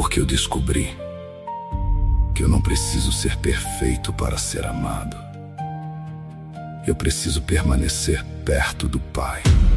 Porque eu descobri que eu não preciso ser perfeito para ser amado. Eu preciso permanecer perto do Pai.